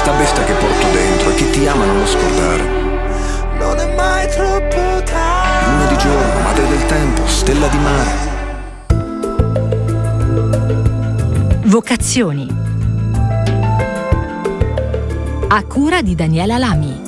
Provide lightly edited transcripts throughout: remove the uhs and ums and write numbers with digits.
questa bestia che porto dentro e che ti ama non lo scordare. Non è mai troppo tardi. Luna di giorno, madre del tempo, stella di mare. Vocazioni. A cura di Daniela Lami.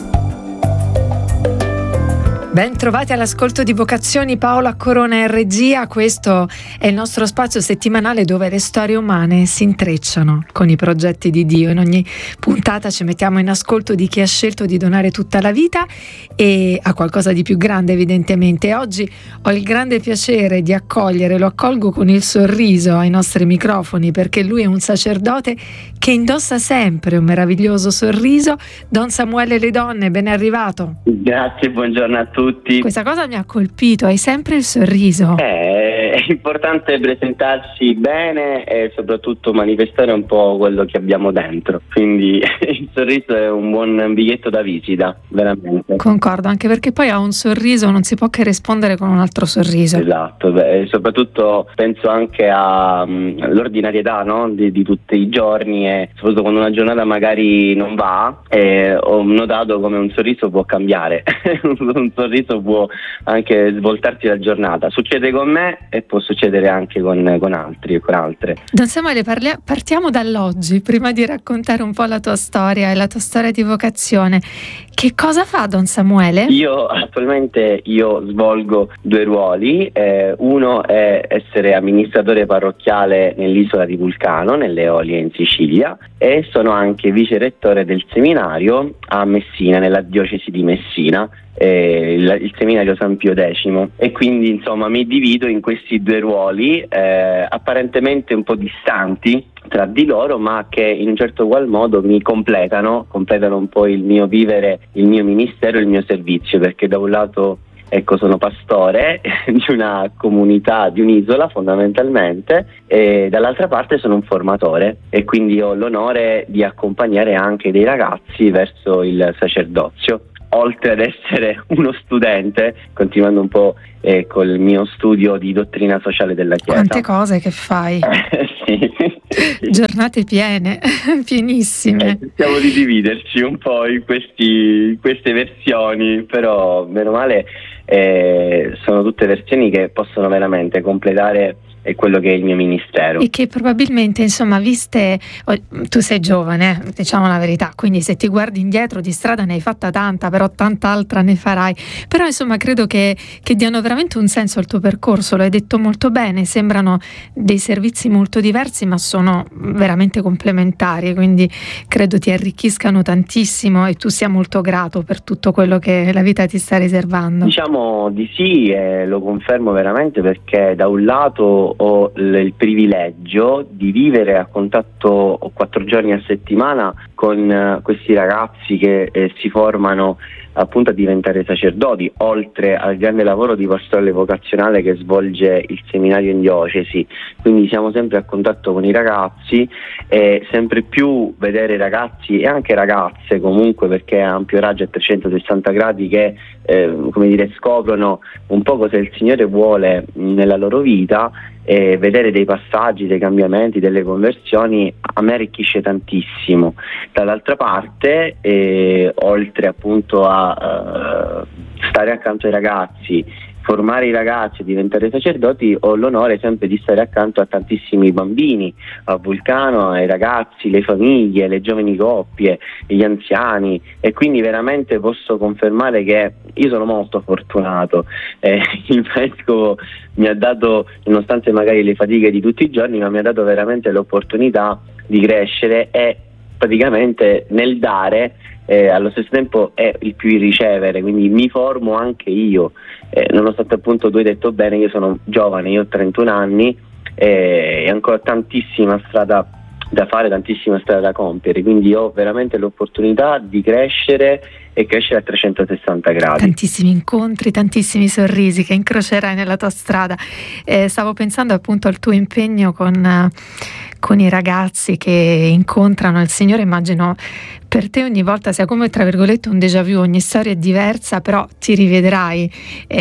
Ben trovati all'ascolto di Vocazioni, Paola Corona in regia. Questo è il nostro spazio settimanale dove le storie umane si intrecciano con i progetti di Dio. In ogni puntata ci mettiamo in ascolto di chi ha scelto di donare tutta la vita e a qualcosa di più grande, evidentemente. Oggi ho il grande piacere di lo accolgo con il sorriso ai nostri microfoni, perché lui è un sacerdote che indossa sempre un meraviglioso sorriso. Don Samuele Le Donne, ben arrivato. Grazie, buongiorno a tutti. Questa cosa mi ha colpito, hai sempre il sorriso. È importante presentarsi bene e soprattutto manifestare un po' quello che abbiamo dentro, quindi il sorriso è un buon biglietto da visita, veramente. Concordo, anche perché poi a un sorriso non si può che rispondere con un altro sorriso. Esatto, soprattutto penso anche all'ordinarietà, no? di tutti i giorni, e soprattutto quando una giornata magari non va, ho notato come un sorriso può cambiare. Un sorriso può anche svoltarti la giornata. Succede con me e può succedere anche con altri e con altre. Don Samuele, partiamo dall'oggi, prima di raccontare un po' la tua storia e la tua storia di vocazione. Che cosa fa Don Samuele? Io attualmente svolgo due ruoli. Uno è essere amministratore parrocchiale nell'isola di Vulcano, nelle Eolie in Sicilia, e sono anche vice rettore del seminario a Messina, nella diocesi di Messina, il seminario San Pio X, e quindi insomma mi divido in questi due ruoli apparentemente un po' distanti tra di loro, ma che in un certo qual modo mi completano un po' il mio vivere, il mio ministero, il mio servizio, perché da un lato sono pastore di una comunità, di un'isola fondamentalmente, e dall'altra parte sono un formatore e quindi ho l'onore di accompagnare anche dei ragazzi verso il sacerdozio. Oltre ad essere uno studente, continuando un po' col mio studio di dottrina sociale della Chiesa. Quante cose che fai! Sì. Giornate piene, pienissime. Cerchiamo di dividerci un po' in queste versioni, però meno male sono tutte versioni che possono veramente completare è quello che è il mio ministero. E che probabilmente, insomma, tu sei giovane, diciamo la verità, quindi se ti guardi indietro di strada ne hai fatta tanta, però tanta altra ne farai. Però insomma credo che diano veramente un senso al tuo percorso, lo hai detto molto bene, sembrano dei servizi molto diversi ma sono veramente complementari, quindi credo ti arricchiscano tantissimo e tu sia molto grato per tutto quello che la vita ti sta riservando. Diciamo di sì, e lo confermo veramente, perché da un lato ho il privilegio di vivere a contatto 4 giorni a settimana con questi ragazzi che si formano appunto a diventare sacerdoti, oltre al grande lavoro di pastorale vocazionale che svolge il seminario in diocesi. Quindi siamo sempre a contatto con i ragazzi e sempre più vedere ragazzi e anche ragazze, comunque, perché è ampio raggio a 360 gradi, che scoprono un po' cosa il Signore vuole nella loro vita, e vedere dei passaggi, dei cambiamenti, delle conversioni a me arricchisce tantissimo. Dall'altra parte, oltre appunto a stare accanto ai ragazzi, formare i ragazzi e diventare sacerdoti, ho l'onore sempre di stare accanto a tantissimi bambini a Vulcano, ai ragazzi, le famiglie, le giovani coppie, gli anziani, e quindi veramente posso confermare che io sono molto fortunato. Il vescovo mi ha dato, nonostante magari le fatiche di tutti i giorni, ma mi ha dato veramente l'opportunità di crescere, e praticamente nel dare allo stesso tempo è il più il ricevere, quindi mi formo anche io, nonostante appunto tu hai detto bene, io sono giovane, io ho 31 anni e ancora tantissima strada da fare, tantissima strada da compiere, quindi ho veramente l'opportunità di crescere e crescere a 360 gradi. Tantissimi incontri, tantissimi sorrisi che incrocerai nella tua strada. Stavo pensando appunto al tuo impegno con i ragazzi che incontrano il Signore. Immagino per te ogni volta sia come, tra virgolette, un déjà vu, ogni storia è diversa, però ti rivedrai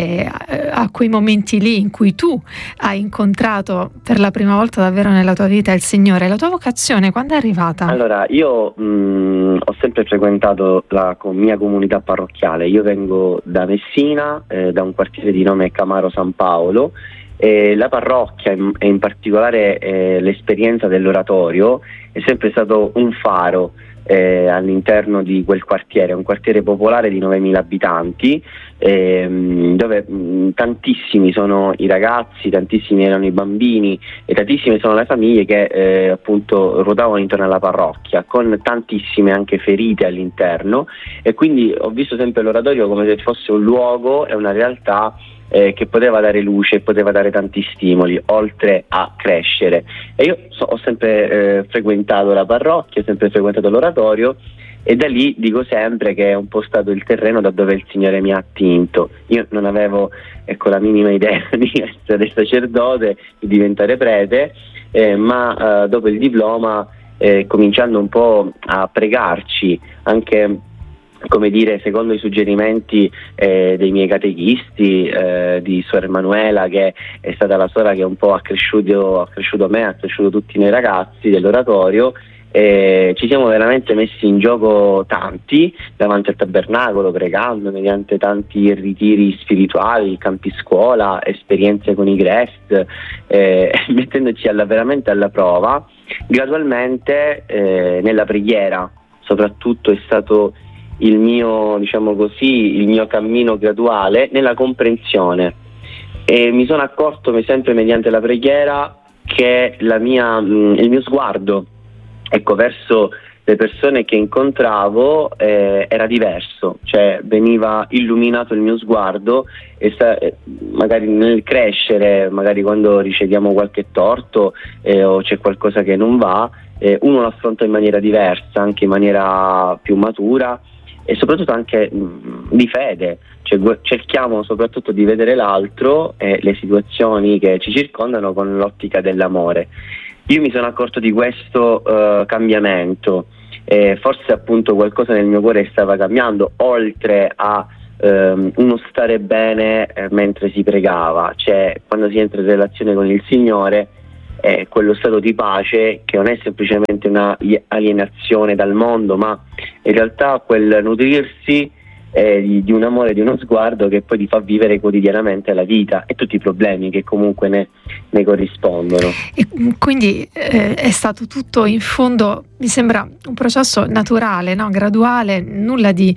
a quei momenti lì in cui tu hai incontrato per la prima volta davvero nella tua vita il Signore. La tua vocazione quando è arrivata? Allora, io ho sempre frequentato la mia comunità parrocchiale. Io vengo da Messina, da un quartiere di nome Camaro San Paolo, e la parrocchia e in particolare l'esperienza dell'oratorio è sempre stato un faro all'interno di quel quartiere, un quartiere popolare di 9.000 abitanti, dove tantissimi sono i ragazzi, tantissimi erano i bambini e tantissime sono le famiglie che appunto ruotavano intorno alla parrocchia, con tantissime anche ferite all'interno, e quindi ho visto sempre l'oratorio come se fosse un luogo e una realtà che poteva dare luce, poteva dare tanti stimoli, oltre a crescere. E io ho sempre frequentato la parrocchia, ho sempre frequentato l'oratorio, e da lì dico sempre che è un po' stato il terreno da dove il Signore mi ha attinto. Io non avevo la minima idea di essere sacerdote, di diventare prete, ma dopo il diploma, cominciando un po' a pregarci, anche come dire, secondo i suggerimenti dei miei catechisti, di Suor Emanuela, che è stata la suora che un po' ha cresciuto me, ha cresciuto tutti noi ragazzi dell'oratorio, ci siamo veramente messi in gioco tanti davanti al tabernacolo, pregando mediante tanti ritiri spirituali, campi scuola, esperienze con i Crest, mettendoci veramente alla prova. Gradualmente nella preghiera soprattutto è stato il mio cammino graduale nella comprensione, e mi sono accorto sempre mediante la preghiera che il mio sguardo, verso le persone che incontravo era diverso, cioè veniva illuminato il mio sguardo, e magari nel crescere, magari quando riceviamo qualche torto o c'è qualcosa che non va, uno lo affronta in maniera diversa, anche in maniera più matura, e soprattutto anche di fede, cioè cerchiamo soprattutto di vedere l'altro e le situazioni che ci circondano con l'ottica dell'amore. Io mi sono accorto di questo cambiamento, forse appunto qualcosa nel mio cuore stava cambiando, oltre a uno stare bene mentre si pregava, cioè quando si entra in relazione con il Signore, quello stato di pace che non è semplicemente una alienazione dal mondo, ma in realtà quel nutrirsi di un amore, di uno sguardo che poi ti fa vivere quotidianamente la vita e tutti i problemi che comunque ne corrispondono. E quindi è stato tutto, in fondo mi sembra un processo naturale, no? Graduale, nulla di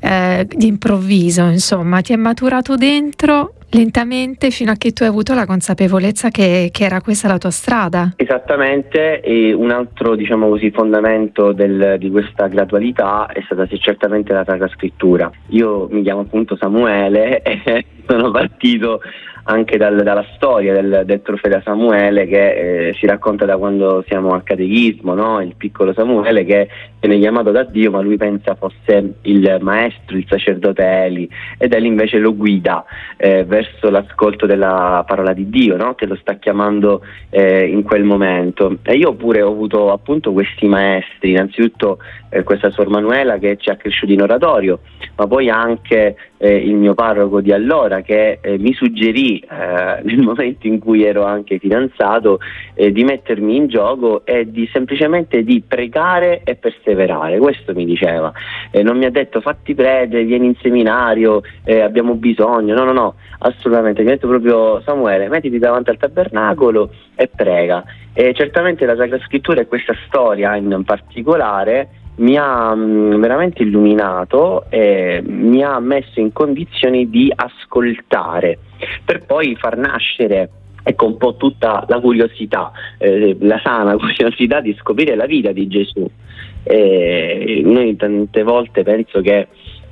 improvviso, insomma, ti è maturato dentro lentamente fino a che tu hai avuto la consapevolezza che era questa la tua strada. Esattamente, e un altro fondamento di questa gradualità è stata certamente la Sacra Scrittura. Io mi chiamo appunto Samuele e sono partito anche dalla storia del profeta Samuele, che si racconta da quando siamo al catechismo, no? Il piccolo Samuele che viene chiamato da Dio, ma lui pensa fosse il maestro, il sacerdote Eli, ed Eli invece lo guida verso l'ascolto della parola di Dio, no? Che lo sta chiamando in quel momento. E io pure ho avuto appunto questi maestri, innanzitutto questa Suor Manuela che ci ha cresciuti in oratorio, ma poi anche il mio parroco di allora che mi suggerì nel momento in cui ero anche fidanzato di mettermi in gioco e semplicemente di pregare e perseverare. Questo mi diceva, non mi ha detto fatti prete, vieni in seminario, abbiamo bisogno, no, assolutamente, mi ha detto proprio Samuele, mettiti davanti al tabernacolo e prega. E certamente la Sacra Scrittura e questa storia in particolare mi ha veramente illuminato e mi ha messo in condizioni di ascoltare, per poi far nascere un po' tutta la curiosità, la sana curiosità di scoprire la vita di Gesù. Noi tante volte penso che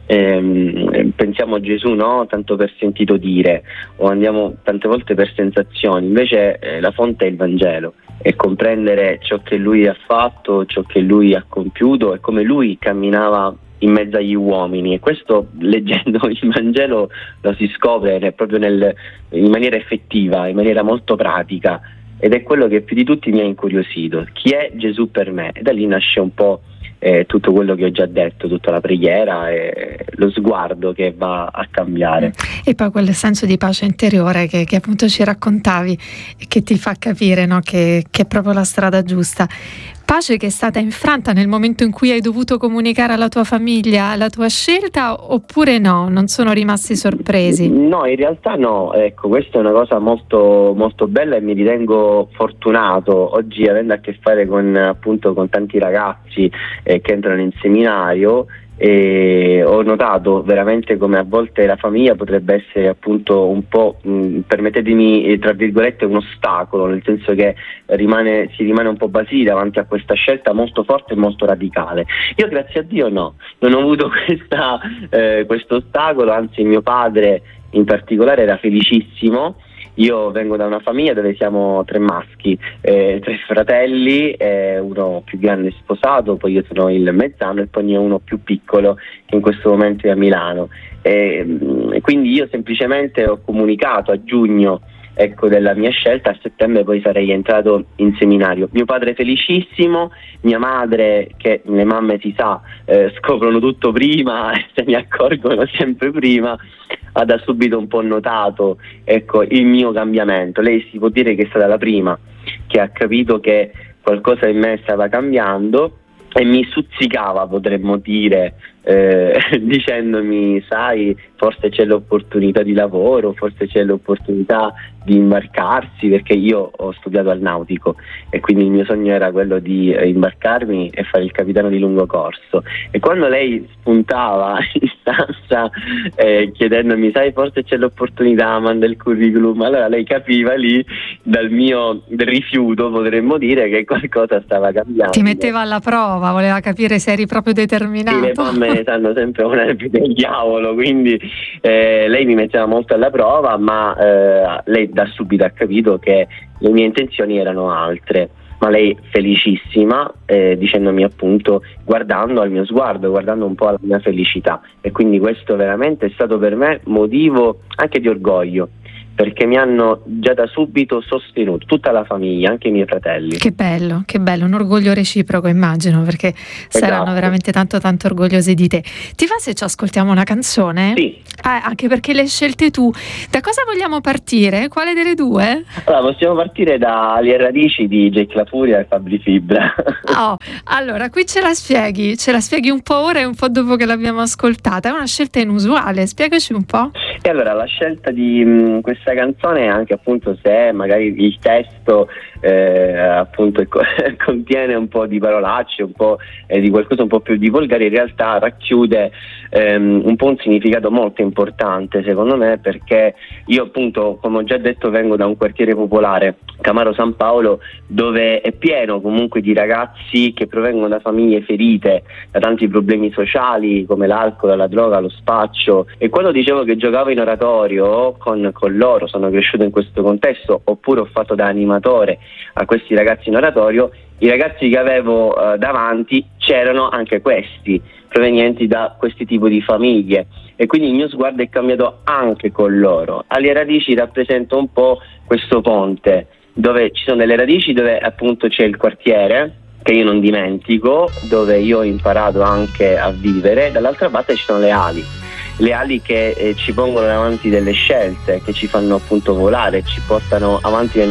pensiamo a Gesù, no? Tanto per sentito dire, o andiamo tante volte per sensazioni, invece la fonte è il Vangelo, e comprendere ciò che lui ha fatto, ciò che lui ha compiuto e come lui camminava in mezzo agli uomini. E questo, leggendo il Vangelo, lo si scopre proprio in maniera effettiva, in maniera molto pratica, ed è quello che più di tutti mi ha incuriosito: chi è Gesù per me? E da lì nasce un po' tutto quello che ho già detto, tutta la preghiera e lo sguardo che va a cambiare. E poi quel senso di pace interiore che appunto ci raccontavi e che ti fa capire, no, che è proprio la strada giusta. Pace che è stata infranta nel momento in cui hai dovuto comunicare alla tua famiglia la tua scelta, oppure no? Non sono rimasti sorpresi? No, in realtà no, ecco, questa è una cosa molto, molto bella e mi ritengo fortunato oggi, avendo a che fare appunto con tanti ragazzi che entrano in seminario. E ho notato veramente come a volte la famiglia potrebbe essere appunto un po', permettetemi tra virgolette, un ostacolo, nel senso che si rimane un po' basiti davanti a questa scelta molto forte e molto radicale. Io grazie a Dio no, non ho avuto questo ostacolo, anzi mio padre in particolare era felicissimo. Io vengo da una famiglia dove siamo 3 maschi, 3 fratelli, uno più grande sposato, poi io sono il mezzano e poi ne ho uno più piccolo che in questo momento è a Milano. Quindi io semplicemente ho comunicato a giugno, ecco, della mia scelta, a settembre poi sarei entrato in seminario. Mio padre felicissimo, mia madre, che le mamme si sa scoprono tutto prima e se ne accorgono sempre prima, ha da subito un po' notato, ecco, il mio cambiamento. Lei si può dire che è stata la prima che ha capito che qualcosa in me stava cambiando e mi stuzzicava, potremmo dire, dicendomi: sai, forse c'è l'opportunità di lavoro, forse c'è l'opportunità di imbarcarsi, perché io ho studiato al nautico e quindi il mio sogno era quello di imbarcarmi e fare il capitano di lungo corso. E quando lei spuntava in stanza chiedendomi: sai, forse c'è l'opportunità, manda il curriculum, allora lei capiva lì del rifiuto, potremmo dire, che qualcosa stava cambiando. Ti metteva alla prova, voleva capire se eri proprio determinato. Sì, le mamme sanno sempre una del diavolo, quindi lei mi metteva molto alla prova, ma lei da subito ha capito che le mie intenzioni erano altre. Ma lei felicissima, dicendomi appunto, guardando al mio sguardo, guardando un po' alla mia felicità, e quindi questo veramente è stato per me motivo anche di orgoglio, perché mi hanno già da subito sostenuto, tutta la famiglia, anche i miei fratelli. Che bello, un orgoglio reciproco, immagino, perché saranno veramente tanto orgogliosi di te. Ti va se ci ascoltiamo una canzone? Sì. Anche perché le hai scelte tu. Da cosa vogliamo partire? Quale delle due? Allora, possiamo partire da Le radici di Jake La Furia e Fabri Fibra. Allora, qui ce la spieghi un po' ora e un po' dopo che l'abbiamo ascoltata. È una scelta inusuale, spiegaci un po'. E allora, la scelta di questa canzone, anche appunto se magari il testo appunto contiene un po' di parolacce, un po' di qualcosa un po' più di volgare, in realtà racchiude un po' un significato molto importante secondo me, perché io appunto, come ho già detto, vengo da un quartiere popolare, Camaro San Paolo, dove è pieno comunque di ragazzi che provengono da famiglie ferite da tanti problemi sociali come l'alcol, la droga, lo spaccio. E quando dicevo che giocavo in oratorio con loro, sono cresciuto in questo contesto, oppure ho fatto da animatore a questi ragazzi in oratorio, i ragazzi che avevo davanti c'erano anche questi, provenienti da questi tipi di famiglie, e quindi il mio sguardo è cambiato anche con loro. Alle radici rappresenta un po' questo ponte, dove ci sono delle radici dove appunto c'è il quartiere, che io non dimentico, dove io ho imparato anche a vivere, dall'altra parte ci sono le ali che ci pongono davanti delle scelte, che ci fanno appunto volare, ci portano avanti nel